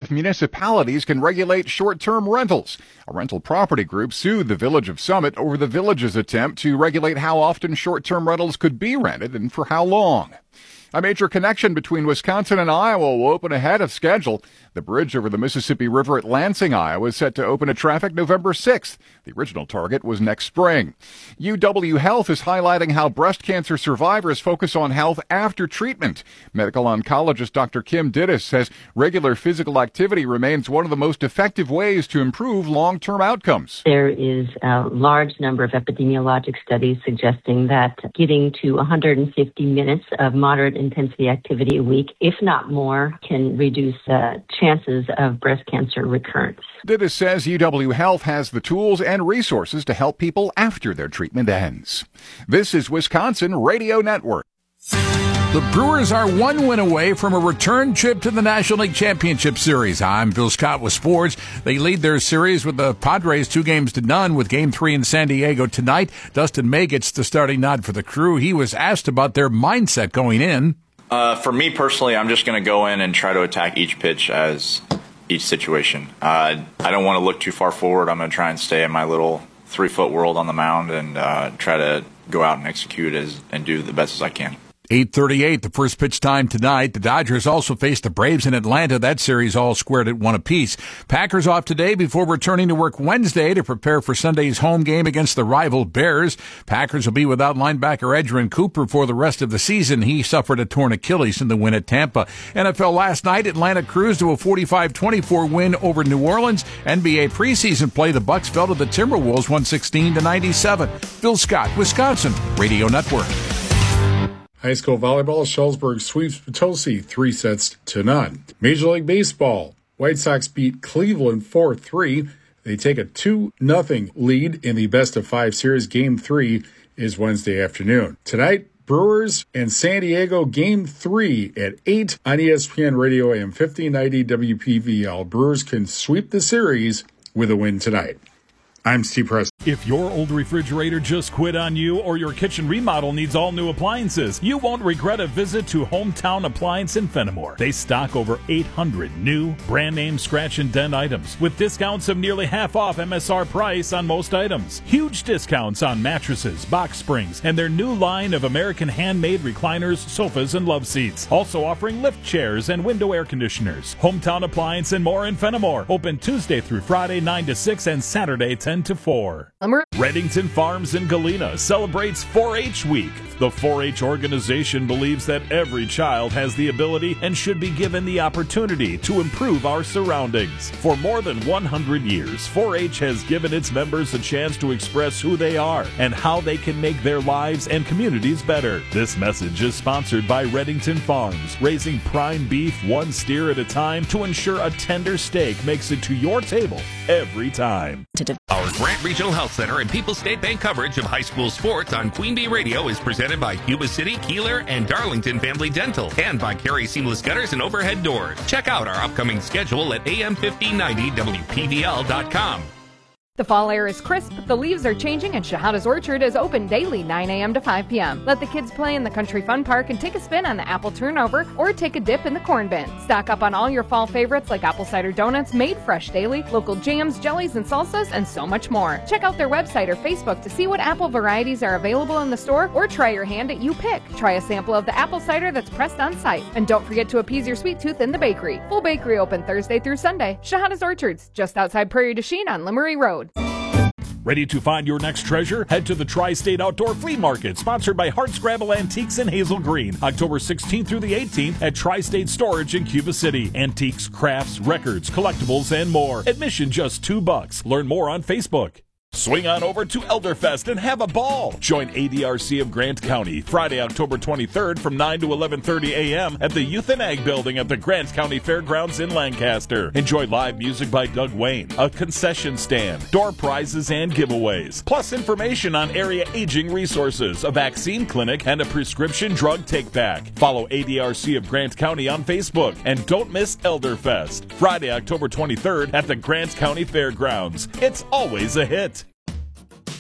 if municipalities can regulate short-term rentals. A rental property group sued the Village of Summit over the village's attempt to regulate how often short-term rentals could be rented and for how long. A major connection between Wisconsin and Iowa will open ahead of schedule. The bridge over the Mississippi River at Lansing, Iowa, is set to open to traffic November 6th. The original target was next spring. UW Health is highlighting how breast cancer survivors focus on health after treatment. Medical oncologist Dr. Kim Dittis says regular physical activity remains one of the most effective ways to improve long-term outcomes. There is a large number of epidemiologic studies suggesting that getting to 150 minutes of moderate intensity activity a week, if not more, can reduce chances of breast cancer recurrence. Dittis says UW Health has the tools and resources to help people after their treatment ends. This is Wisconsin Radio Network. The Brewers are one win away from a return trip to the National League Championship Series. I'm Bill Scott with sports. They lead their series with the Padres 2-0 with Game 3 in San Diego tonight. Dustin May gets the starting nod for the Crew. He was asked about their mindset going in. For me personally, I'm just going to go in and try to attack each pitch as each situation. I don't want to look too far forward. I'm going to try and stay in my little 3-foot world on the mound and try to go out and execute and do the best as I can. 8:38, the first pitch time tonight. The Dodgers also face the Braves in Atlanta. That series all squared at 1 apiece. Packers off today before returning to work Wednesday to prepare for Sunday's home game against the rival Bears. Packers will be without linebacker Edgerrin Cooper for the rest of the season. He suffered a torn Achilles in the win at Tampa. NFL last night, Atlanta cruised to a 45-24 win over New Orleans. NBA preseason play, the Bucks fell to the Timberwolves 116-97. Bill Scott, Wisconsin Radio Network. High school volleyball, Schellsburg sweeps Potosi 3-0. Major League Baseball, White Sox beat Cleveland 4-3. They take a 2-0 lead in the best-of-5 series. Game 3 is Wednesday afternoon. Tonight, Brewers and San Diego Game 3 at 8 on ESPN Radio AM 1590 WPVL. Brewers can sweep the series with a win tonight. I'm Steve Preston. If your old refrigerator just quit on you or your kitchen remodel needs all new appliances, you won't regret a visit to Hometown Appliance in Fenimore. They stock over 800 new brand name scratch and dent items with discounts of nearly half off MSR price on most items. Huge discounts on mattresses, box springs, and their new line of American handmade recliners, sofas, and love seats. Also offering lift chairs and window air conditioners. Hometown Appliance and more in Fenimore. Open Tuesday through Friday 9 to 6 and Saturday 10 to 4. Reddington Farms in Galena celebrates 4-H Week. The 4-H organization believes that every child has the ability and should be given the opportunity to improve our surroundings. For more than 100 years, 4-H has given its members a chance to express who they are and how they can make their lives and communities better. This message is sponsored by Reddington Farms, raising prime beef one steer at a time to ensure a tender steak makes it to your table every time. Our Grant Regional Health Center and People's State Bank coverage of high school sports on Queen Bee Radio is presented by Yuba City, Keeler, and Darlington Family Dental, and by Carey Seamless Gutters and Overhead Doors. Check out our upcoming schedule at am1590wpvl.com. The fall air is crisp, the leaves are changing, and Shahada's Orchard is open daily 9 a.m. to 5 p.m. Let the kids play in the Country Fun Park and take a spin on the apple turnover or take a dip in the corn bin. Stock up on all your fall favorites like apple cider donuts made fresh daily, local jams, jellies, and salsas, and so much more. Check out their website or Facebook to see what apple varieties are available in the store or try your hand at You Pick. Try a sample of the apple cider that's pressed on site. And don't forget to appease your sweet tooth in the bakery. Full bakery open Thursday through Sunday. Shahada's Orchards, just outside Prairie du Chien on Limerick Road. Ready to find your next treasure? Head to the Tri-State Outdoor Flea Market, sponsored by Hardscrabble Antiques in Hazel Green, October 16th through the 18th at Tri-State Storage in Cuba City. Antiques, crafts, records, collectibles, and more. Admission just $2. Learn more on Facebook. Swing on over to Elderfest and have a ball. Join ADRC of Grant County Friday, October 23rd from 9 to 11:30 a.m. at the Youth and Ag Building at the Grant County Fairgrounds in Lancaster. Enjoy live music by Doug Wayne, a concession stand, door prizes and giveaways, plus information on area aging resources, a vaccine clinic, and a prescription drug take-back. Follow ADRC of Grant County on Facebook and don't miss Elderfest, Friday, October 23rd at the Grant County Fairgrounds. It's always a hit.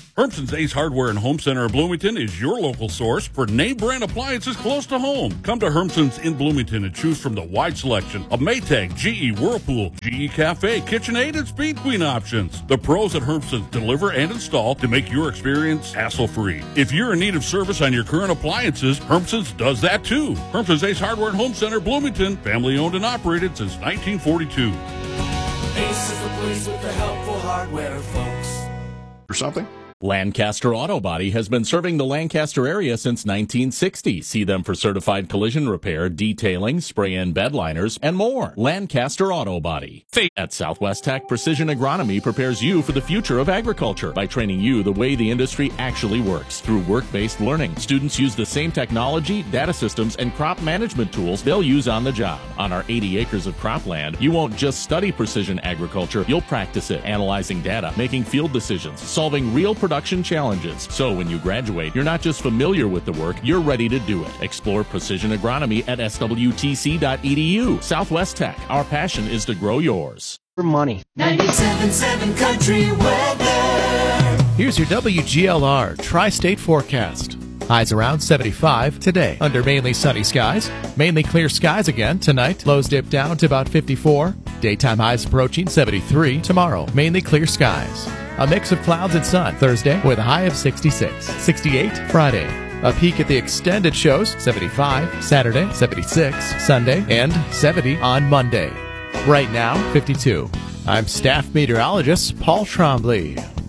Hermson's Ace Hardware and Home Center in Bloomington is your local source for name brand appliances close to home. Come to Hermson's in Bloomington and choose from the wide selection of Maytag, GE, Whirlpool, GE Cafe, KitchenAid, and Speed Queen options. The pros at Hermson's deliver and install to make your experience hassle-free. If you're in need of service on your current appliances, Hermson's does that too. Hermson's Ace Hardware and Home Center, Bloomington, family owned and operated since 1942. Ace is the place with the helpful hardware, folks. Or something? Lancaster Auto Body has been serving the Lancaster area since 1960. See them for certified collision repair, detailing, spray-in bed liners, and more. Lancaster Auto Body. At Southwest Tech, Precision Agronomy prepares you for the future of agriculture by training you the way the industry actually works. Through work-based learning, students use the same technology, data systems, and crop management tools they'll use on the job. On our 80 acres of cropland, you won't just study precision agriculture, you'll practice it, analyzing data, making field decisions, solving real production challenges. So when you graduate, you're not just familiar with the work, you're ready to do it. Explore precision agronomy at swtc.edu. Southwest Tech, our passion is to grow yours. For money. 97.7 Country Weather. Here's your WGLR Tri-State forecast. Highs around 75 today under mainly sunny skies. Mainly clear skies again tonight. Lows dip down to about 54. Daytime highs approaching 73 tomorrow. Mainly clear skies. A mix of clouds and sun Thursday with a high of 66. 68 Friday. A peek at the extended shows, 75 Saturday, 76 Sunday, and 70 on Monday. Right now, 52. I'm staff meteorologist Paul Trombley.